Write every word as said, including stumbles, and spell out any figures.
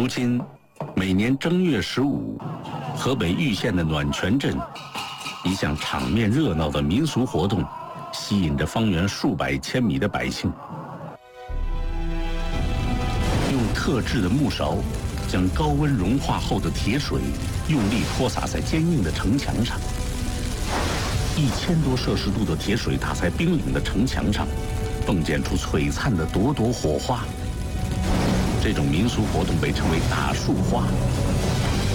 如今，每年正月十五，河北玉县的暖泉镇，一项场面热闹的民俗活动，吸引着方圆数百千米的百姓。用特制的木勺，将高温融化后的铁水用力泼洒在坚硬的城墙上。一千多摄氏度的铁水打在冰冷的城墙上，迸溅出璀璨的朵朵火花。这种民俗活动被称为大树花。